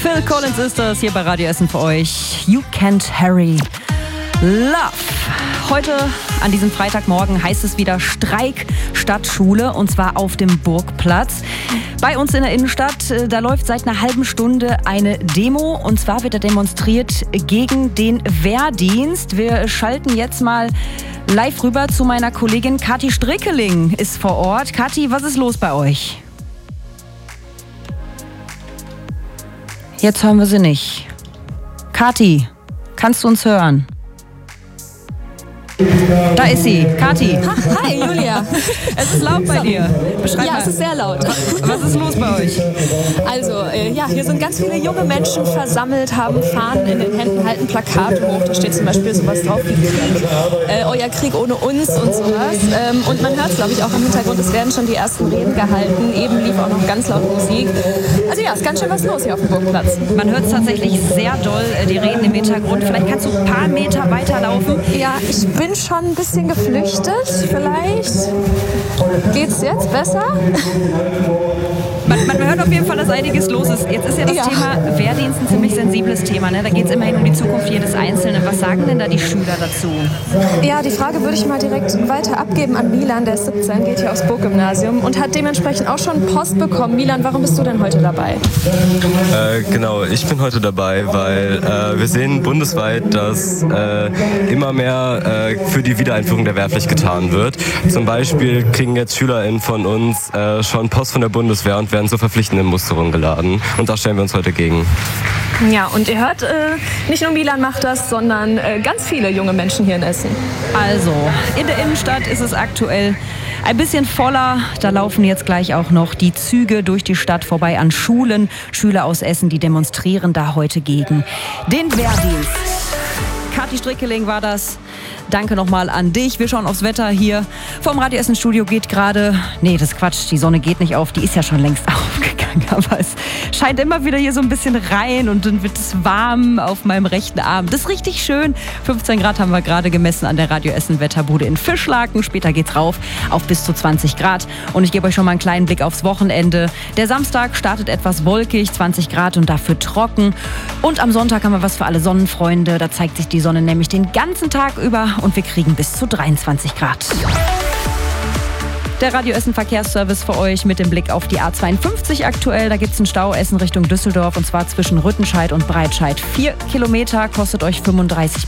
Phil Collins ist das hier bei Radio Essen für euch. You Can't Hurry Love. Heute an diesem Freitagmorgen heißt es wieder Streik statt Schule, und zwar auf dem Burgplatz. Bei uns in der Innenstadt, da läuft seit einer halben Stunde eine Demo, und zwar wird da demonstriert gegen den Wehrdienst. Wir schalten jetzt mal live rüber zu meiner Kollegin Kathi Strickeling, ist vor Ort. Kathi, was ist los bei euch? Jetzt hören wir sie nicht. Kathi, kannst du uns hören? Da ist sie, Kathi. Hi, Julia. Es ist laut bei dir. Beschreib mal. Es ist sehr laut. Was ist los bei euch? Also, hier sind ganz viele junge Menschen versammelt, haben Fahnen in den Händen, halten Plakate hoch. Da steht zum Beispiel sowas drauf wie Euer Krieg ohne uns und sowas. Und man hört es, glaube ich, auch im Hintergrund. Es werden schon die ersten Reden gehalten. Eben lief auch noch ganz laut Musik. Also ja, ist ganz schön was los hier auf dem Burgplatz. Man hört es tatsächlich sehr doll, die Reden im Hintergrund. Vielleicht kannst du ein paar Meter weiterlaufen. Ja, ich bin schon ein bisschen geflüchtet. Vielleicht geht's jetzt besser? Man hört auf jeden Fall, dass einiges los ist. Jetzt ist ja das Thema Wehrdienst ein ziemlich sensibles Thema. Ne? Da geht es immerhin um die Zukunft jedes Einzelnen. Was sagen denn da die Schüler dazu? Ja, die Frage würde ich mal direkt weiter abgeben an Milan. Der ist 17, geht hier aufs Burggymnasium und hat dementsprechend auch schon Post bekommen. Milan, warum bist du denn heute dabei? Genau, ich bin heute dabei, weil wir sehen bundesweit, dass immer mehr für die Wiedereinführung der Wehrpflicht getan wird. Zum Beispiel kriegen jetzt SchülerInnen von uns schon Post von der Bundeswehr und werden zur verpflichtenden Musterung geladen. Und da stellen wir uns heute gegen. Ja, und ihr hört, nicht nur Milan macht das, sondern ganz viele junge Menschen hier in Essen. Also, in der Innenstadt ist es aktuell ein bisschen voller. Da laufen jetzt gleich auch noch die Züge durch die Stadt vorbei an Schulen. Schüler aus Essen, die demonstrieren da heute gegen den Wehrdienst. Kathi Strickeling war das. Danke nochmal an dich. Wir schauen aufs Wetter hier. Vom Radio Essen Studio geht gerade... Nee, das ist Quatsch. Die Sonne geht nicht auf. Die ist ja schon längst aufgegangen. Aber es scheint immer wieder hier so ein bisschen rein und dann wird es warm auf meinem rechten Arm. Das ist richtig schön. 15 Grad haben wir gerade gemessen an der Radio Essen Wetterbude in Fischlaken. Später geht's rauf auf bis zu 20 Grad. Und ich gebe euch schon mal einen kleinen Blick aufs Wochenende. Der Samstag startet etwas wolkig, 20 Grad und dafür trocken. Und am Sonntag haben wir was für alle Sonnenfreunde. Da zeigt sich die Sonne nämlich den ganzen Tag über und wir kriegen bis zu 23 Grad. Der Radio Essen Verkehrsservice für euch mit dem Blick auf die A52 aktuell. Da gibt es einen Stau Essen Richtung Düsseldorf, und zwar zwischen Rüttenscheid und Breitscheid. 4 Kilometer, kostet euch 35